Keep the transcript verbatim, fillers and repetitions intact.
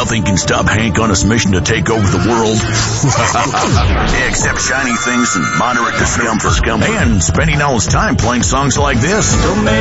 nothing can stop Hank on his mission to take over the world. Except shiny things and moderate discomfort. And spending all his time playing songs like this. Don't make